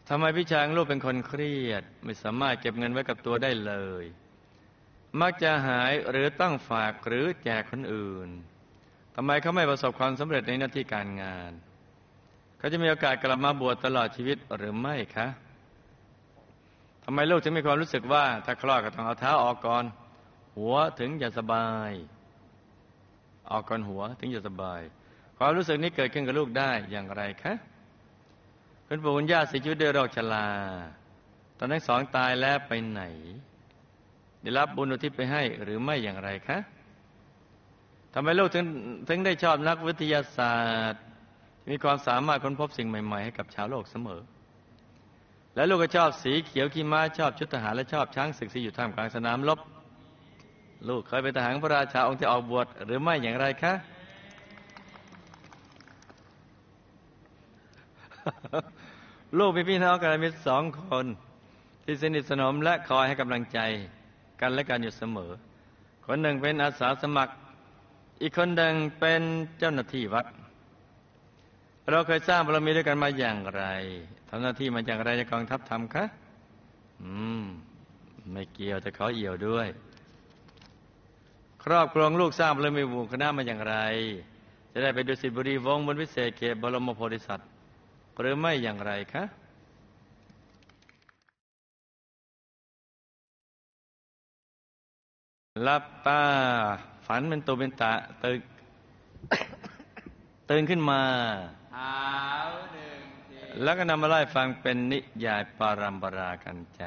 ทำไมพี่ชายของลูกเป็นคนเครียดไม่สามารถเก็บเงินไว้กับตัวได้เลยมักจะหายหรือต้องฝากหรือแจกคนอื่นทำไมเขาไม่ประสบความสำเร็จในหน้าที่การงานเขาจะมีโอกาสกลับมาบวชตลอดชีวิตหรือไม่คะทำไมลูกถึงมีความรู้สึกว่าถ้าคลอดก็ต้องเอาเท้าออกก่อนหัวถึงจะสบายออกก่อนหัวถึงจะสบายความรู้สึกนี้เกิดขึ้นกับลูกได้อย่างไรคะคุณปู่คุณย่าเสียชีวิตด้วยโรคชราตอนทั้งสองตายแล้วไปไหนได้รับบุญอุทิศไปให้หรือไม่อย่างไรคะทำไมลูกถึงได้ชอบนักวิทยาศาสตร์มีความสามารถค้นพบสิ่งใหม่ๆให้กับชาวโลกเสมอและลูกก็ชอบสีเขียวขี่ม้าชอบชุดทหารและชอบช้างศึกที่อยู่ท่ามกลางสนามรบลูกเคยเป็นทหารพระราชาองค์ที่ออกบวชหรือไม่อย่างไรคะ ลูกมีพี่น้องกัลยาณมิตร2 คนที่สนิทสนมและคอยให้กำลังใจกันและกันอยู่เสมอคนหนึ่งเป็นอาสาสมัครอีกคนหนึ่งเป็นเจ้าหน้าที่วัดเราเคยสร้างบารมีด้วยกันมาอย่างไรทำหน้าที่มาอย่างไรในกองทัพธรรมคะไม่เกี่ยวแต่เขาเอี่ยวด้วยครอบครัวลูกสร้างบารมีหมู่คณะมาอย่างไรจะได้ไปดุสิตบุรีวงศ์บนวิเศษเขตบรมโพธิสัตว์หรือไม่อย่างไรคะหลับตาฝันเป็นตัวเป็นตะตื่นขึ้นมาแล้วก็นำมาไล่ฟังเป็นนิยายปารัมปรากันจ้า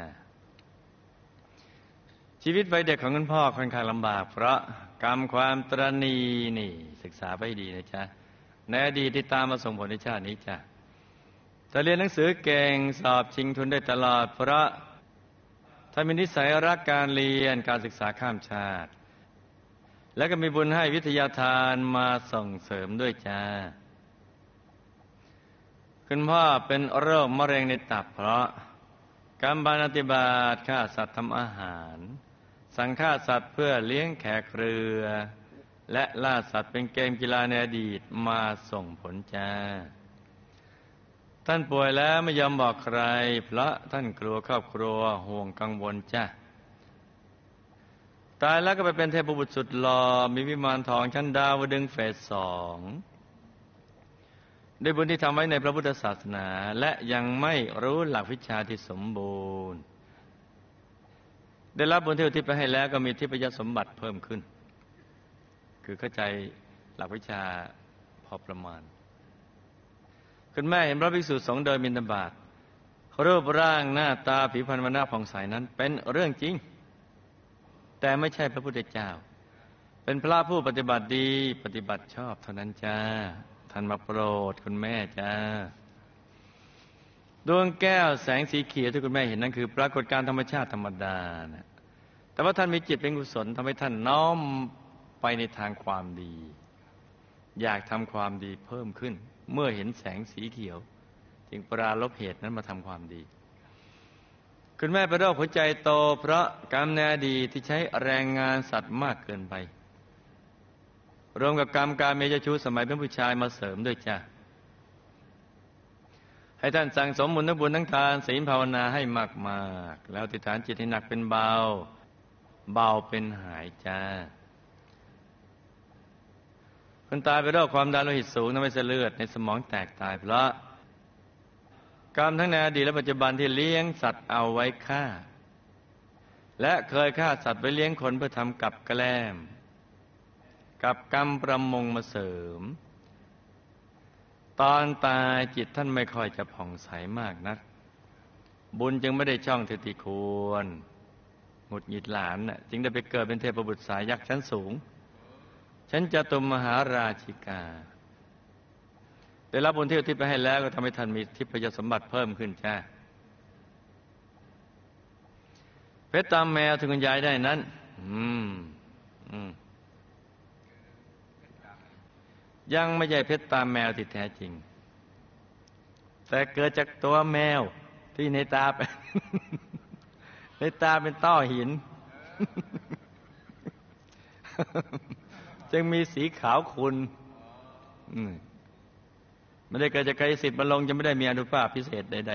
ชีวิตวัยเด็กของคุณพ่อค่อนข้างลำบากเพราะกรรมความตระหนี่นี่ศึกษาไปดีนะจ๊ะในอดีตที่ตามมาส่งผลในชาตินี้จ้ะจะเรียนหนังสือเก่งสอบชิงทุนได้ตลอดเพราะถ้ามีนิสัยรักการเรียนการศึกษาข้ามชาติและก็มีบุญให้วิทยาทานมาส่งเสริมด้วยจ้าคุณพ่อเป็นโรคมะเร็งในตับเพราะกรรมปฏิบัติฆ่าสัตว์ทำอาหารสั่งฆ่าสัตว์เพื่อเลี้ยงแขกเรือและล่าสัตว์เป็นเกมกีฬาในอดีตมาส่งผลจ้าท่านป่วยแล้วไม่ยอมบอกใครเพราะท่านกลัวครอบครัวห่วงกังวลจ้าตายแล้วก็ไปเป็นเทพบุตรสุดหล่อมีวิมานทองชั้นดาวดึงส์เฟส 2ด้วยบุญที่ทำไว้ในพระพุทธศาสนาและยังไม่รู้หลักวิชาที่สมบูรณ์ได้รับบุญที่อุทิศไปให้แล้วก็มีทิพยสมบัติเพิ่มขึ้นคือเข้าใจหลักวิชาพอประมาณคุณแม่เห็นพระภิกษุสงฆ์เดินบิณฑบาตรูปร่างหน้าตาผิวพรรณวรรณะผ่องใสนั้นเป็นเรื่องจริงแต่ไม่ใช่พระพุทธเจ้าเป็นพระผู้ปฏิบัติดีปฏิบัติชอบเท่านั้นจ้าท่านมาโปรดคุณแม่จ้าดวงแก้วแสงสีเขียวที่คุณแม่เห็นนั้นคือปรากฏการณ์ธรรมชาติธรรมดานะแต่ว่าท่านมีจิตเป็นกุศลทำให้ท่านน้อมไปในทางความดีอยากทำความดีเพิ่มขึ้นเมื่อเห็นแสงสีเขียวจึงปราลบเหตุนั้นมาทำความดีคุณแม่เป็นโรคหัวใจโตเพราะกรรมในอดีตที่ใช้แรงงานสัตว์มากเกินไปรวมกับกรรมการเมียเจ้าชู้สมัยเป็นผู้ชายมาเสริมด้วยจ้ะให้ท่านสั่งสมบุญทั้งบุญทั้งทานศีลภาวนาให้มากๆแล้วอธิษฐานจิตให้หนักเป็นเบาเบาเป็นหายจ้าคนตายเป็นโรคความดันโลหิตสูงทำให้เส้นเลือดในสมองแตกตายเพราะกรรมทั้งในอดีตและปัจจุบันที่เลี้ยงสัตว์เอาไว้ฆ่าและเคยฆ่าสัตว์ไว้เลี้ยงคนเพื่อทำกับแกล้มกับกรรมประมงมาเสริมตอนตายจิตท่านไม่ค่อยจะผ่องใสมากนักบุญจึงไม่ได้ช่องที่ควรหงุดหงิดหลานจึงได้ไปเกิดเป็นเทพบุตรสายยักษ์ชั้นสูงชั้นจตุมมหาราชิกาได้รับบุญที่อุทิศไปให้แล้วก็ทำให้ท่านมีทิพยสมบัติเพิ่มขึ้นจ้าเพชรตามแมวที่คุณยายได้นั้นยังไม่ใช่เพชรตามแมวที่แท้จริงแต่เกิดจากตัวแมวที่ในตาเป็นในตาเป็นต้อหินจึงมีสีขาวขุ่นไม่ได้เกิดจากกายสิทธิ์บรรลงจะไม่ได้มีอานุภาพพิเศษใด